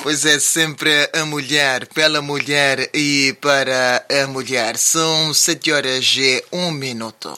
Pois é, sempre a mulher, pela mulher e para a mulher. São 7 horas e 1 minuto.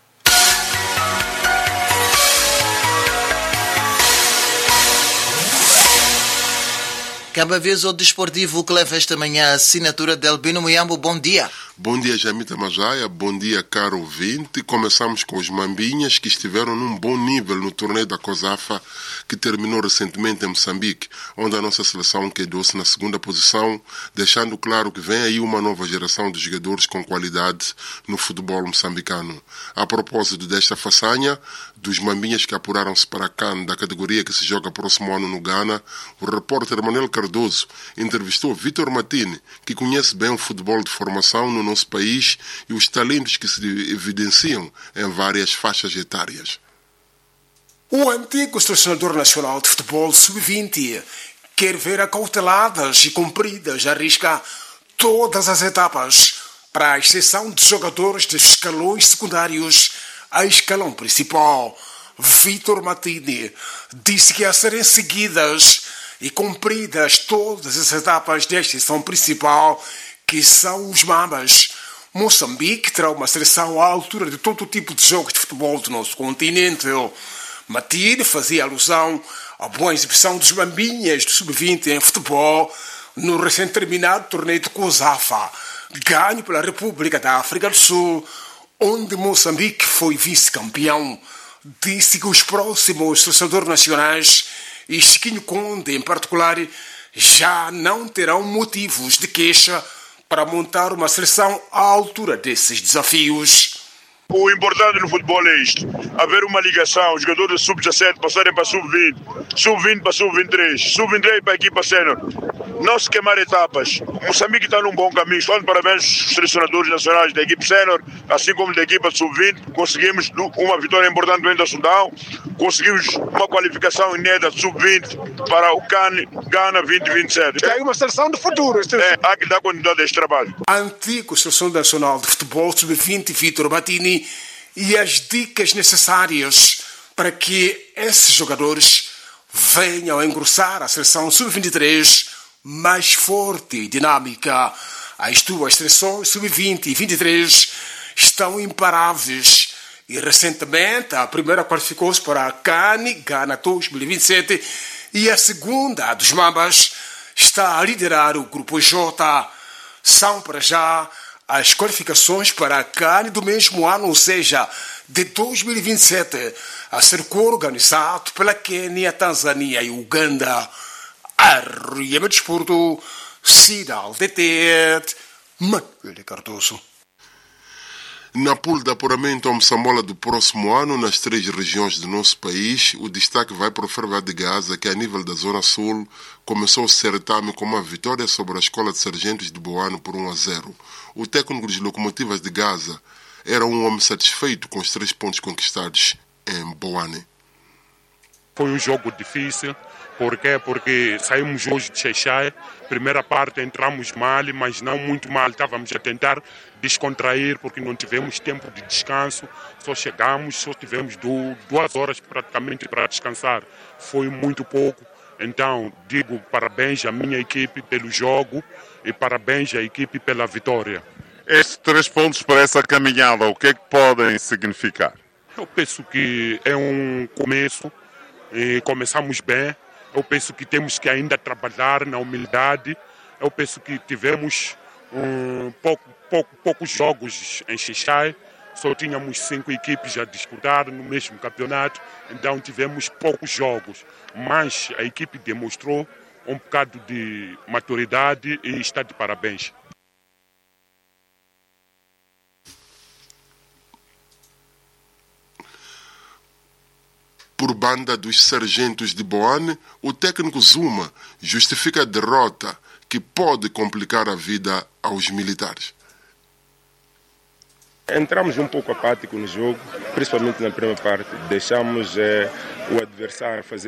Cabo Verde ao Desportivo que leva esta manhã a assinatura de Albino Muyambo. Bom dia. Bom dia, Jamita Majaia. Bom dia, caro ouvinte. Começamos com os Mambinhas, que estiveram num bom nível no torneio da COSAFA, que terminou recentemente em Moçambique, onde a nossa seleção quedou-se na segunda posição, deixando claro que vem aí uma nova geração de jogadores com qualidade no futebol moçambicano. A propósito desta façanha, dos Mambinhas que apuraram-se para a CAN da categoria que se joga próximo ano no Ghana, o repórter Manuel Cardoso entrevistou Vitor Matini, que conhece bem o futebol de formação no nosso país e os talentos que se evidenciam em várias faixas etárias. O antigo selecionador nacional de futebol sub-20 quer ver acauteladas e cumpridas à risca todas as etapas, para a exceção de jogadores dos escalões secundários a escalão principal. Vitor Matini disse que a serem seguidas e cumpridas todas as etapas da exceção principal, que são os Mambas. Moçambique terá uma seleção à altura de todo tipo de jogos de futebol do nosso continente. Matini fazia alusão à boa exibição dos Mambinhas do sub-20 em futebol no recém-terminado torneio de COSAFA, ganho pela República da África do Sul, onde Moçambique foi vice-campeão. Disse que os próximos selecionadores nacionais, e Chiquinho Conde em particular, já não terão motivos de queixa para montar uma seleção à altura desses desafios. O importante no futebol é isto: haver uma ligação, os jogadores de sub-17 passarem para sub-20, sub-20 para sub-23, sub-23 para a equipa sénior. Não se queimar etapas. Moçambique está num bom caminho. Estou dando parabéns aos selecionadores nacionais da equipe sénior, assim como da equipa sub-20. Conseguimos uma vitória importante dentro da Sudão. Conseguimos uma qualificação inédita sub-20 para o CAN Ghana 2027. É uma seleção de futuro. Há que dar continuidade a este trabalho. Antigo seleção nacional de futebol sub-20, Vitor Matini, e as dicas necessárias para que esses jogadores venham a engrossar a seleção sub-23 mais forte e dinâmica. As duas seleções sub-20 e 23 estão imparáveis e recentemente a primeira qualificou-se para a CAN Ghana 2027 e a segunda, a dos Mambas, está a liderar o grupo J. São para já as qualificações para a CAN do mesmo ano, ou seja, de 2027, a ser coorganizado pela Quênia, Tanzânia e Uganda. RM Desporto, Cidade de Tete, Manuel Cardoso. Na pool de apuramento ao Moçambola do próximo ano, nas 3 regiões do nosso país, o destaque vai para o Ferroviário de Gaza, que a nível da Zona Sul começou o certame com uma vitória sobre a Escola de Sargentos de Boano por 1-0. O técnico dos Locomotivas de Gaza era um homem satisfeito com os 3 pontos conquistados em Boane. Foi um jogo difícil. Por quê? Porque saímos hoje de Xexai. Primeira parte entramos mal, mas não muito mal. Estávamos a tentar descontrair porque não tivemos tempo de descanso. Só chegamos, só tivemos 2 horas praticamente para descansar. Foi muito pouco. Então, digo parabéns à minha equipe pelo jogo e parabéns à equipe pela vitória. Estes 3 pontos para essa caminhada, o que é que podem significar? Eu penso que é um começo e começamos bem. Eu penso que temos que ainda trabalhar na humildade. Eu penso que tivemos poucos jogos em Xixai. Só tínhamos 5 equipes a disputar no mesmo campeonato. Então tivemos poucos jogos. Mas a equipe demonstrou um bocado de maturidade e está de parabéns. Por banda dos Sargentos de Boane, o técnico Zuma justifica a derrota que pode complicar a vida aos militares. Entramos um pouco apático no jogo, principalmente na primeira parte. Deixamos o adversário fazer